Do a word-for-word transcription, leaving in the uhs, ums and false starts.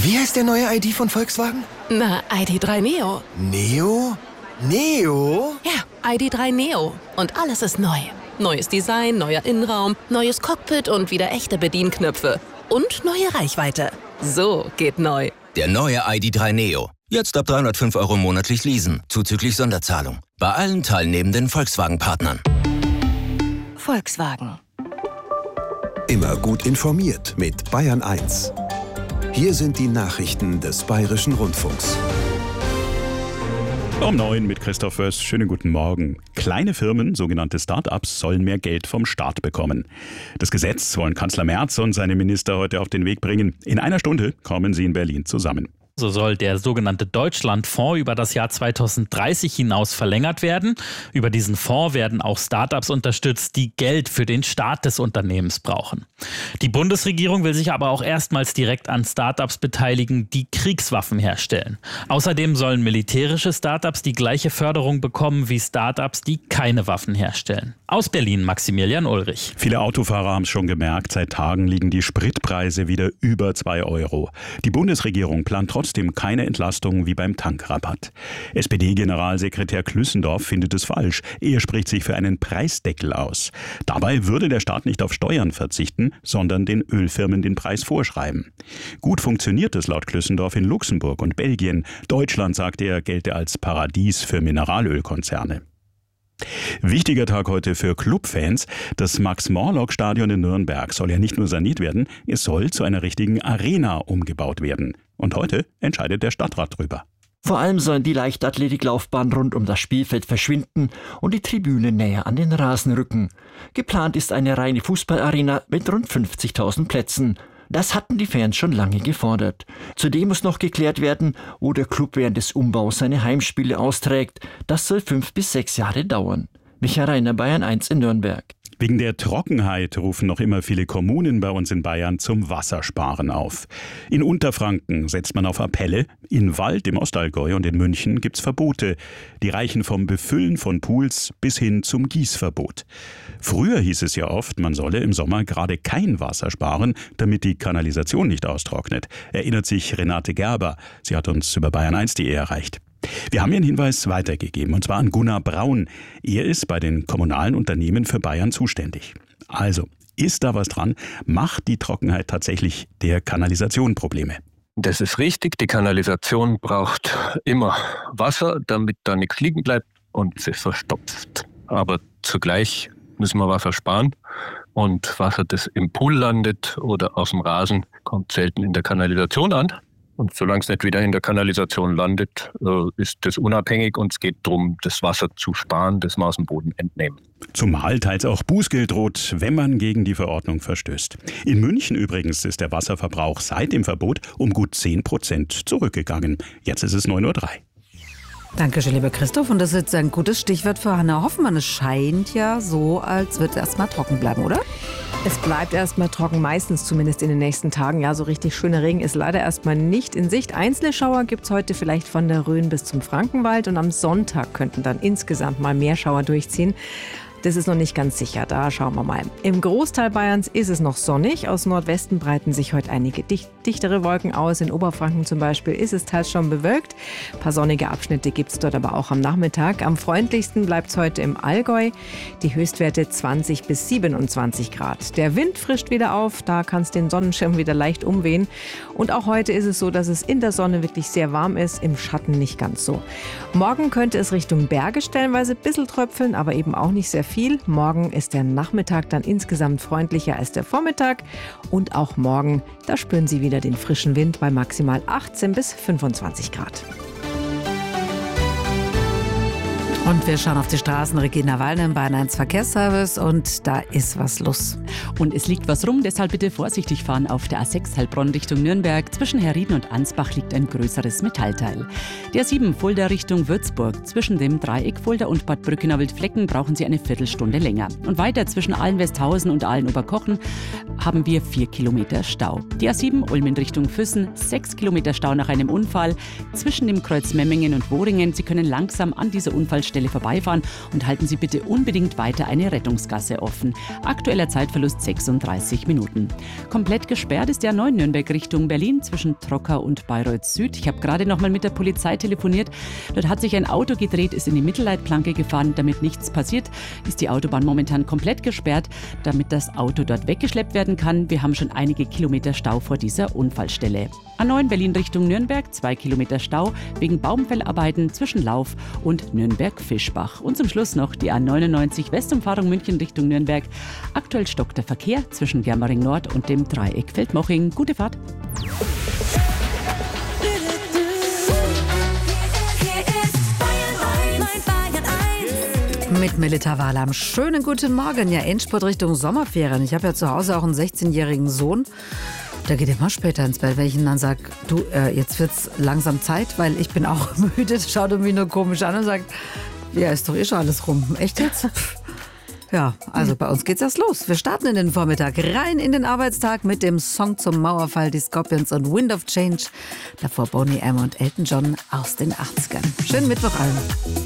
Wie heißt der neue I D von Volkswagen? Na, I D drei Neo. Neo? Neo? Ja, I D drei Neo. Und alles ist neu. Neues Design, neuer Innenraum, neues Cockpit und wieder echte Bedienknöpfe. Und neue Reichweite. So geht neu. Der neue I D drei Neo. Jetzt ab dreihundertfünf Euro monatlich leasen, zuzüglich Sonderzahlung. Bei allen teilnehmenden Volkswagen-Partnern. Volkswagen. Immer gut informiert mit Bayern eins. Hier sind die Nachrichten des Bayerischen Rundfunks. Um neun mit Christoph Wöss. Schönen guten Morgen. Kleine Firmen, sogenannte Start-ups, sollen mehr Geld vom Staat bekommen. Das Gesetz wollen Kanzler Merz und seine Minister heute auf den Weg bringen. In einer Stunde kommen sie in Berlin zusammen. So soll der sogenannte Deutschlandfonds über das Jahr zweitausenddreißig hinaus verlängert werden. Über diesen Fonds werden auch Startups unterstützt, die Geld für den Start des Unternehmens brauchen. Die Bundesregierung will sich aber auch erstmals direkt an Startups beteiligen, die Kriegswaffen herstellen. Außerdem sollen militärische Startups die gleiche Förderung bekommen wie Startups, die keine Waffen herstellen. Aus Berlin Maximilian Ulrich. Viele Autofahrer haben es schon gemerkt, seit Tagen liegen die Spritpreise wieder über zwei Euro. Die Bundesregierung plant trotzdem keine Entlastung wie beim Tankrabatt. S P D-Generalsekretär Klüssendorf findet es falsch. Er spricht sich für einen Preisdeckel aus. Dabei würde der Staat nicht auf Steuern verzichten, sondern den Ölfirmen den Preis vorschreiben. Gut funktioniert es laut Klüssendorf in Luxemburg und Belgien. Deutschland, sagt er, gelte als Paradies für Mineralölkonzerne. Wichtiger Tag heute für Clubfans. Das Max-Morlock-Stadion in Nürnberg soll ja nicht nur saniert werden, es soll zu einer richtigen Arena umgebaut werden. Und heute entscheidet der Stadtrat drüber. Vor allem sollen die Leichtathletiklaufbahn rund um das Spielfeld verschwinden und die Tribüne näher an den Rasen rücken. Geplant ist eine reine Fußballarena mit rund fünfzigtausend Plätzen. Das hatten die Fans schon lange gefordert. Zudem muss noch geklärt werden, wo der Club während des Umbaus seine Heimspiele austrägt. Das soll fünf bis sechs Jahre dauern. Michael Reiner, Bayern eins in Nürnberg. Wegen der Trockenheit rufen noch immer viele Kommunen bei uns in Bayern zum Wassersparen auf. In Unterfranken setzt man auf Appelle, in Wald im Ostallgäu und in München gibt's Verbote. Die reichen vom Befüllen von Pools bis hin zum Gießverbot. Früher hieß es ja oft, man solle im Sommer gerade kein Wasser sparen, damit die Kanalisation nicht austrocknet. Erinnert sich Renate Gerber. Sie hat uns über bayern eins punkt de erreicht. Wir haben Ihren Hinweis weitergegeben, und zwar an Gunnar Braun. Er ist bei den kommunalen Unternehmen für Bayern zuständig. Also, ist da was dran? Macht die Trockenheit tatsächlich der Kanalisation Probleme? Das ist richtig. Die Kanalisation braucht immer Wasser, damit da nichts liegen bleibt und sie verstopft. Aber zugleich müssen wir Wasser sparen. Und Wasser, das im Pool landet oder aus dem Rasen, kommt selten in der Kanalisation an. Und solange es nicht wieder in der Kanalisation landet, ist das unabhängig und es geht darum, das Wasser zu sparen, das wir aus dem Boden entnehmen. Zumal teils auch Bußgeld droht, wenn man gegen die Verordnung verstößt. In München übrigens ist der Wasserverbrauch seit dem Verbot um gut zehn Prozent zurückgegangen. Jetzt ist es neun Uhr drei. Dankeschön, lieber Christoph. Und das ist jetzt ein gutes Stichwort für Hanna Hoffmann. Es scheint ja so, als wird es erstmal trocken bleiben, oder? Es bleibt erstmal trocken, meistens zumindest in den nächsten Tagen. Ja, so richtig schöner Regen ist leider erstmal nicht in Sicht. Einzelne Schauer gibt es heute vielleicht von der Rhön bis zum Frankenwald. Und am Sonntag könnten dann insgesamt mal mehr Schauer durchziehen. Das ist noch nicht ganz sicher, da schauen wir mal. Im Großteil Bayerns ist es noch sonnig. Aus Nordwesten breiten sich heute einige dicht, dichtere Wolken aus. In Oberfranken zum Beispiel ist es teils schon bewölkt. Ein paar sonnige Abschnitte gibt es dort aber auch am Nachmittag. Am freundlichsten bleibt es heute im Allgäu. Die Höchstwerte zwanzig bis siebenundzwanzig Grad. Der Wind frischt wieder auf, da kann es den Sonnenschirm wieder leicht umwehen. Und auch heute ist es so, dass es in der Sonne wirklich sehr warm ist, im Schatten nicht ganz so. Morgen könnte es Richtung Berge stellenweise ein bisschen tröpfeln, aber eben auch nicht sehr viel. viel. Morgen ist der Nachmittag dann insgesamt freundlicher als der Vormittag. Und auch morgen, da spüren Sie wieder den frischen Wind bei maximal achtzehn bis fünfundzwanzig Grad. Und wir schauen auf die Straßen. Regina Wallner im Bayern eins Verkehrsservice und da ist was los. Und es liegt was rum, deshalb bitte vorsichtig fahren auf der A sechs Heilbronn Richtung Nürnberg. Zwischen Herrieden und Ansbach liegt ein größeres Metallteil. Der sieben Fulda Richtung Würzburg. Zwischen dem Dreieck Fulda und Bad Brückenau-Wildflecken brauchen Sie eine Viertelstunde länger. Und weiter zwischen Ahlen-Westhausen und Ahlen-Oberkochen haben wir vier Kilometer Stau. Die A sieben Ulm in Richtung Füssen, sechs Kilometer Stau nach einem Unfall. Zwischen dem Kreuz Memmingen und Woringen. Sie können langsam an dieser Unfallstelle Unfallstelle vorbeifahren und halten Sie bitte unbedingt weiter eine Rettungsgasse offen. Aktueller Zeitverlust sechsunddreißig Minuten. Komplett gesperrt ist der A neun Nürnberg Richtung Berlin zwischen Trocker und Bayreuth Süd. Ich habe gerade noch mal mit der Polizei telefoniert. Dort hat sich ein Auto gedreht, ist in die Mittelleitplanke gefahren. Damit nichts passiert, ist die Autobahn momentan komplett gesperrt, damit das Auto dort weggeschleppt werden kann. Wir haben schon einige Kilometer Stau vor dieser Unfallstelle. A neun Berlin Richtung Nürnberg, zwei Kilometer Stau wegen Baumfellarbeiten zwischen Lauf und Nürnberg-Fischbach. Und zum Schluss noch die A neunundneunzig Westumfahrung München Richtung Nürnberg. Aktuell stockt der Verkehr zwischen Germering Nord und dem Dreieck Feldmoching. Gute Fahrt. Mit Melita Wahlam. Schönen guten Morgen. Ja, Endspurt Richtung Sommerferien. Ich habe ja zu Hause auch einen sechzehnjährigen Sohn. Der geht immer später ins Bett, wenn ich ihm dann sage, du, äh, jetzt wird's langsam Zeit, weil ich bin auch müde. Schaut er mich nur komisch an und sagt, ja, ist doch eh schon alles rum. Echt jetzt? Ja, also bei uns geht's erst los. Wir starten in den Vormittag, rein in den Arbeitstag mit dem Song zum Mauerfall, die Scorpions und Wind of Change. Davor Boney M. und Elton John aus den achtzigern. Schönen Mittwoch allen.